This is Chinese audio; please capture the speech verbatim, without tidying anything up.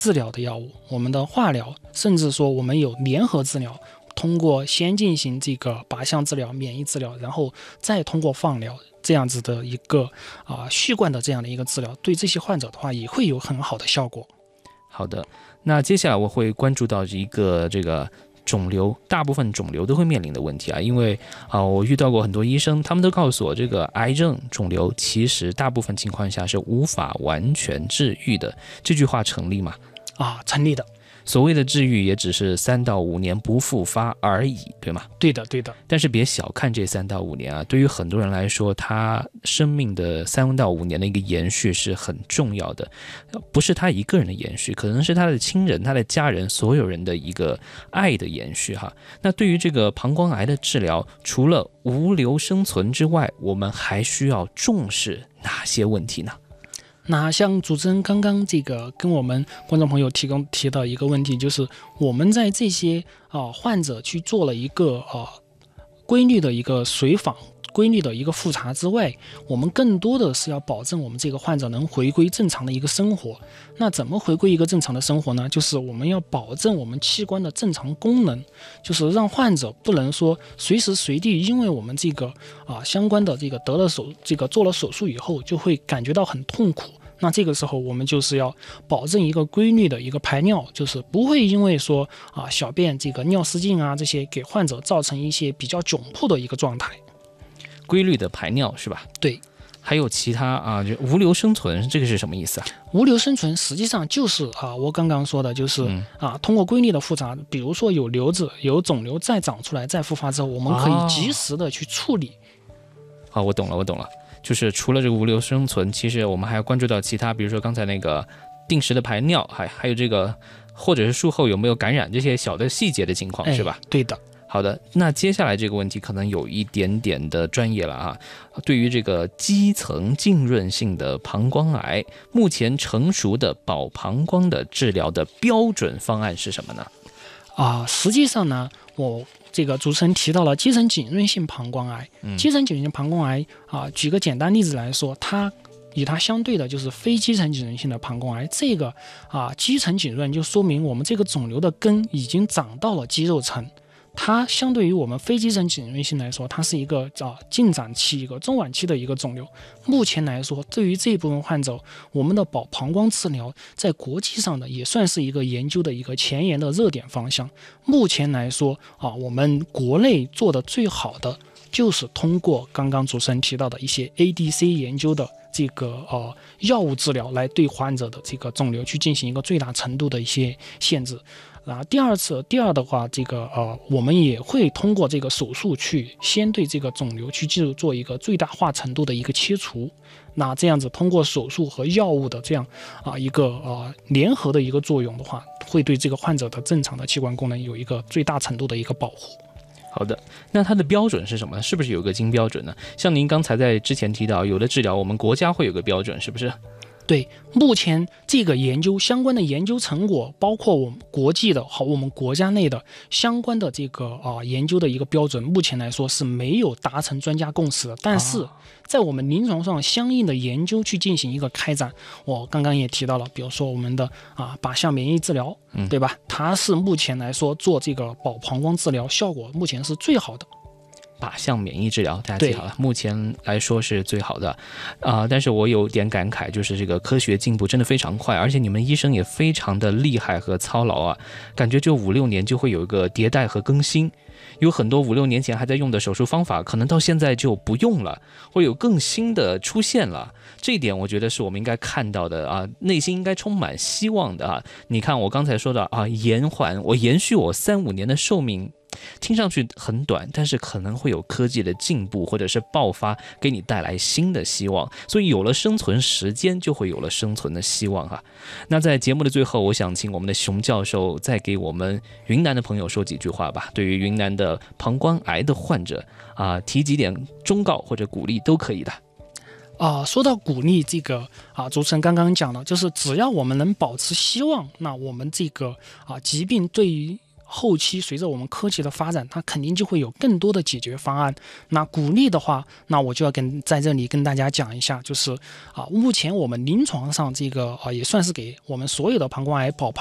治疗的药物，我们的化疗，甚至说我们有联合治疗，通过先进行这个靶向治疗、免疫治疗，然后再通过放疗这样子的一个啊、呃、续贯的这样的一个治疗，对这些患者的话也会有很好的效果。 好的，那接下来我会关注到一个这个肿瘤，大部分肿瘤都会面临的问题啊，因为啊、呃，我遇到过很多医生，他们都告诉我，这个癌症肿瘤其实大部分情况下是无法完全治愈的，这句话成立吗？ 啊，成立的。 所谓的治愈也只是三到五年不复发而已，对吗？ 对的，对的。 但是别小看这三到五年啊，对于很多人来说，他生命的三到五年的一个延续是很重要的，不是他一个人的延续，可能是他的亲人、他的家人、所有人的一个爱的延续哈。那对于这个膀胱癌的治疗，除了无瘤生存之外，我们还需要重视哪些问题呢？ 那像主持人刚刚这个跟我们观众朋友提供提到一个问题，就是我们在这些啊、呃、患者去做了一个啊、呃、规律的一个随访、规律的一个复查之外，我们更多的是要保证我们这个患者能回归正常的一个生活。那怎么回归一个正常的生活呢？就是我们要保证我们器官的正常功能，就是让患者不能说随时随地因为我们这个啊相关的这个得了手这个做了手术以后就会感觉到很痛苦。那这个时候我们就是要保证一个规律的一个排尿，就是不会因为说啊小便这个尿失禁啊这些给患者造成一些比较窘迫的一个状态。 规律的排尿是吧？ 对。 还有其他啊，就无瘤生存，这个是什么意思啊？ 无瘤生存实际上就是啊，我刚刚说的，就是、嗯、啊，通过规律的复查，比如说有瘤子、有肿瘤再长出来、再复发之后，我们可以及时的去处理。 好、哦，我懂了，我懂了。就是除了这个无瘤生存，其实我们还要关注到其他，比如说刚才那个定时的排尿，还还有这个，或者是术后有没有感染这些小的细节的情况，是吧？ 对的。 好的，那接下来这个问题可能有一点点的专业了啊。对于这个基层浸润性的膀胱癌，目前成熟的保膀胱的治疗的标准方案是什么呢？ 啊，实际上呢，我这个主持人提到了基层浸润性膀胱癌，嗯、基层浸润性膀胱癌啊，举个简单例子来说，它与它相对的就是非基层浸润性的膀胱癌。这个啊，基层浸润就说明我们这个肿瘤的根已经长到了肌肉层。它相对于我们非基层浸润性来说，它是一个啊进展期、一个中晚期的一个肿瘤。目前来说，对于这一部分患者，我们的保膀胱治疗在国际上呢也算是一个研究的一个前沿的热点方向。目前来说啊，我们国内做的最好的就是通过刚刚主持人提到的一些 A D C 研究的这个呃药物治疗，来对患者的这个肿瘤去进行一个最大程度的一些限制。然后第二次，第二的话，这个呃，我们也会通过这个手术去先对这个肿瘤去进入做一个最大化程度的一个切除。那这样子通过手术和药物的这样啊、呃、一个呃联合的一个作用的话，会对这个患者的正常的器官功能有一个最大程度的一个保护。 好的，那它的标准是什么？是不是有个金标准呢？像您刚才在之前提到，有的治疗我们国家会有个标准，是不是？ 对，目前这个研究相关的研究成果，包括我们国际的和我们国家内的相关的这个啊、呃、研究的一个标准，目前来说是没有达成专家共识的。但是在我们临床上相应的研究去进行一个开展，我刚刚也提到了，比如说我们的啊靶向免疫治疗，嗯，对吧？它是目前来说做这个保膀胱治疗效果目前是最好的。 靶向免疫治疗，大家记好了，目前来说是最好的啊、呃。但是我有点感慨，就是这个科学进步真的非常快，而且你们医生也非常的厉害和操劳啊，感觉就五六年就会有一个迭代和更新。有很多五六年前还在用的手术方法，可能到现在就不用了，会有更新的出现了。这一点我觉得是我们应该看到的啊，内心应该充满希望的啊。你看我刚才说的啊，延缓我延续我三五年的寿命。听上去很短，但是可能会有科技的进步或者是爆发给你带来新的希望，所以有了生存时间就会有了生存的希望哈。那在节目的最后，我想请我们的熊教授再给我们云南的朋友说几句话吧，对于云南的膀胱癌的患者啊、呃，提几点忠告或者鼓励都可以的。 啊、呃，说到鼓励这个啊，主持人刚刚讲了，就是只要我们能保持希望，那我们这个啊疾病对于后期随着我们科技的发展，它肯定就会有更多的解决方案。那鼓励的话，那我就要跟在这里跟大家讲一下，就是啊，目前我们临床上这个啊，也算是给我们所有的膀胱癌保